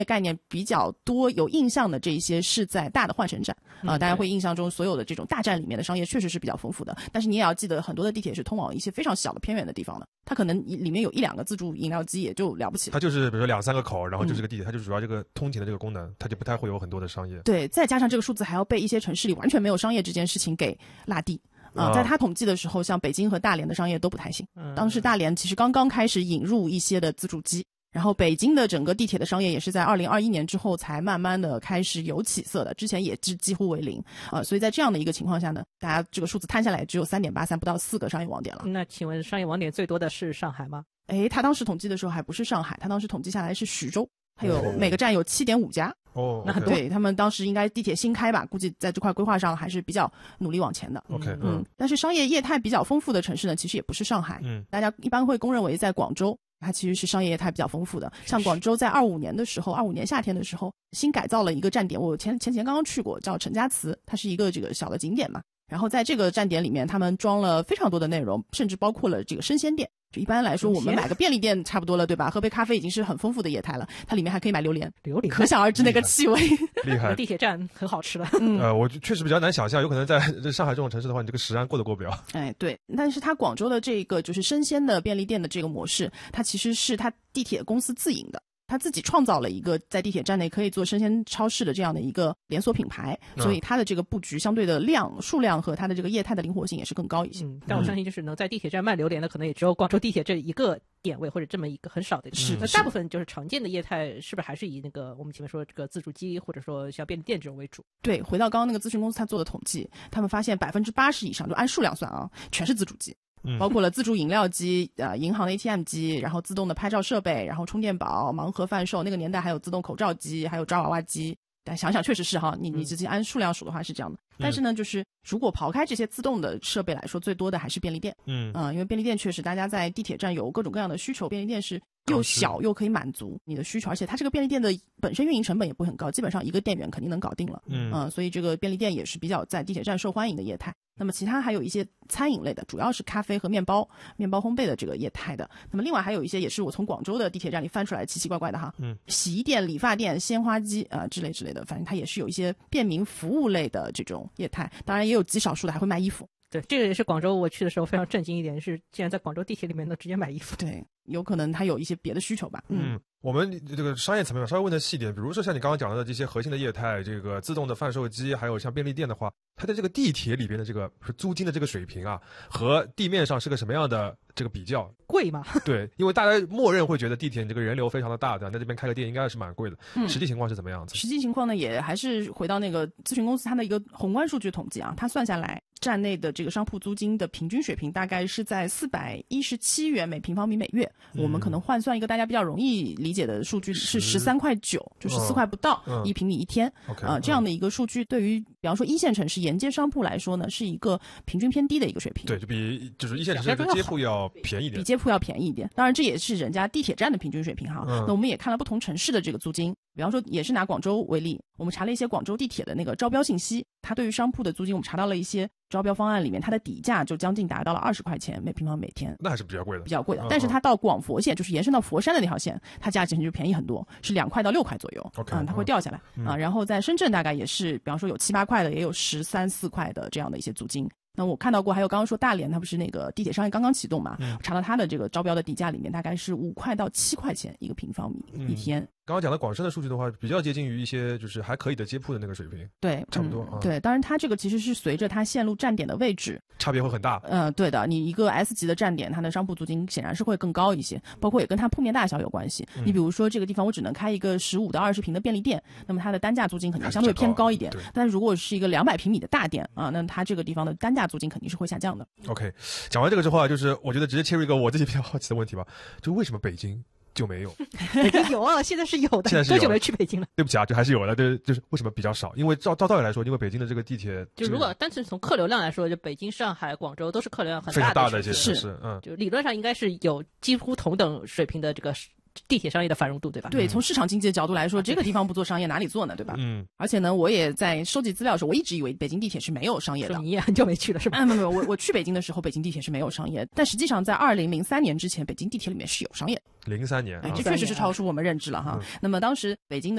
概念比较多有印象的这一些是在大的换乘站大家会印象中所有的这种大站里面的商业确实是比较丰富的，但是你也要记得很多的地铁是通往一些非常小的偏远的地方的，它可能里面有1-2个自助饮料机也就了不起了， 它就是比如说2-3个口，然后就是个地铁，它就主要这个通勤的这个功能，它就不太会有很多的商业。 对，再加上这个数字还要被一些城市里完全没有商业这件事情给拉低在他统计的时候，像北京和大连的商业都不太行。当时大连其实刚刚开始引入一些的自助机，然后北京的整个地铁的商业也是在2021年之后才慢慢的开始有起色的，之前也几乎为零所以在这样的一个情况下呢，大家这个数字摊下来只有3.83不到4个商业网点了。 那请问商业网点最多的是上海吗？ 他当时统计的时候还不是上海，他当时统计下来是徐州，还有每个站有7.5家。 那很多。 对，他们当时应该地铁新开吧，估计在这块规划上还是比较努力往前的。但是商业业态比较丰富的城市呢，其实也不是上海。大家一般会公认为在广州，它其实是商业业态比较丰富的。像广州在25年的时候，25年夏天的时候，新改造了一个站点，我前刚刚去过，叫陈家祠，它是一个这个小的景点嘛。然后在这个站点里面，他们装了非常多的内容，甚至包括了这个生鲜店。就一般来说，我们买个便利店差不多了，对吧？喝杯咖啡已经是很丰富的业态了，它里面还可以买榴莲，可想而知那个气味。 厉害， 地铁站很好吃了。 我确实比较难想象，有可能在上海这种城市的话，你这个食安过不了。 对，但是它广州的这个就是生鲜的便利店的这个模式，它其实是它地铁公司自营的。他自己创造了一个在地铁站内可以做生鲜超市的这样的一个连锁品牌，所以它的这个布局相对的数量和它的这个业态的灵活性也是更高一些。 但我相信就是能在地铁站卖榴莲的可能也只有广州地铁这一个点位或者这么一个很少的。那大部分就是常见的业态是不是还是以那个我们前面说这个自助机或者说像便利店这种为主？ 对，回到刚刚那个咨询公司他做的统计，他们发现80%以上就按数量算全是自助机。包括了自助饮料机、银行的 ATM 机，然后自动的拍照设备，然后充电宝、盲盒贩售，那个年代还有自动口罩机，还有抓娃娃机。但想想确实是你直接按数量数的话是这样的。但是呢，就是如果刨开这些自动的设备来说，最多的还是便利店。因为便利店确实大家在地铁站有各种各样的需求，便利店是又小又可以满足你的需求，而且它这个便利店的本身运营成本也不会很高，基本上一个店员肯定能搞定了。所以这个便利店也是比较在地铁站受欢迎的业态。那么其他还有一些餐饮类的，主要是咖啡和面包烘焙的这个业态的。那么另外还有一些也是我从广州的地铁站里翻出来奇奇怪怪的洗衣店、理发店、鲜花机之类的，反正它也是有一些便民服务类的这种业态。当然也有极少数的还会卖衣服。 对，这个也是广州我去的时候非常震惊一点，是竟然在广州地铁里面能直接买衣服。 对，有可能它有一些别的需求吧。 我们这个商业层面稍微问的细一点，比如说像你刚刚讲的这些核心的业态，这个自动的贩售机，还有像便利店的话，它在这个地铁里边的这个租金的这个水平和地面上是个什么样的这个比较？ 贵吗？ 对，因为大家默认会觉得地铁你这个人流非常的大，对吧？在这边开个店应该是蛮贵的。实际情况是怎么样子？ 实际情况呢，也还是回到那个咨询公司它的一个宏观数据统计它算下来站内的这个商铺租金的平均水平大概是在417元每平方米每月。我们可能换算一个大家比较容易理解的数据是13.9块，就14块不到1平米一天。这样的一个数据对于比方说一线城市沿街商铺来说呢，是一个平均偏低的一个水平。 对，就比就是一线城市的街铺要便宜一点， 比街铺要便宜一点。当然这也是人家地铁站的平均水平那我们也看了不同城市的这个租金，比方说也是拿广州为例，我们查了一些广州地铁的那个招标信息，它对于商铺的租金我们查到了一些招标方案里面，它的底价就将近达到了20块钱每平方每天。 那还是比较贵的。 但是它到广佛线，就是延伸到佛山的那条线，它价钱就便宜很多，是2块到6块左右。它会掉下来然后在深圳大概也是比方说有7、8块的，也有13、14块的这样的一些租金。那我看到过，还有刚刚说大连，它不是那个地铁商业刚刚启动嘛？我查到它的这个招标的底价里面，大概是5块到7块钱一个平方米一天。 刚刚讲的广深的数据的话，比较接近于一些就是还可以的街铺的那个水平。 对， 差不多对，当然它这个其实是随着它线路站点的位置差别会很大。 对的，你一个 S 级的站点，它的商铺租金显然是会更高一些，包括也跟它铺面大小有关系。你比如说这个地方我只能开一个15到20平的便利店，那么它的单价租金肯定相对偏高一点。但是如果是一个200平米的大店那它这个地方的单价租金肯定是会下降的。 OK， 讲完这个之后就是我觉得直接切入一个我自己比较好奇的问题吧，就为什么北京就没有？ 有现在是有的。现在是有的。多久没去北京了？ 对不起就还是有的。对，就是为什么比较少？因为照道理来说，因为北京的这个地铁， 就如果单纯从客流量来说，就北京、上海、广州都是客流量很非常大的城市。 是就理论上应该是有几乎同等水平的这个地铁商业的繁荣度，对吧？ 对，从市场经济的角度来说，这个地方不做商业哪里做呢，对吧？而且呢，我也在收集资料的时候，我一直以为北京地铁是没有商业的。 你也很久没去了是吧？ 没有，我去北京的时候，北京地铁是没有商业，但实际上在2003年之前，北京地铁里面是有商业。 03年， 这确实是超出我们认知了哈。那么当时北京的